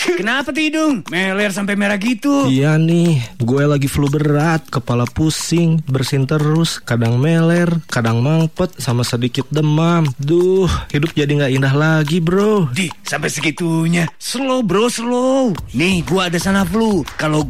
Kenapa tuh hidung? Meler sampai merah gitu. Iya nih, gue lagi flu berat, kepala pusing, bersin terus, kadang meler, kadang mangpet, sama sedikit demam. Duh, hidup jadi gak indah lagi bro. Sampai segitunya. Slow bro, slow. Nih, gua ada sana flu. Kalau